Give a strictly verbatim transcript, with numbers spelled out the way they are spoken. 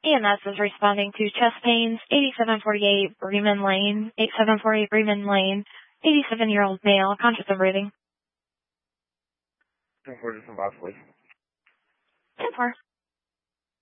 E M S is responding to chest pains, eighty-seven forty-eight Bremen Lane, eighty-seven forty-eight Bremen Lane, eighty-seven-year-old male, conscious and breathing. ten four, just some box, please. ten four.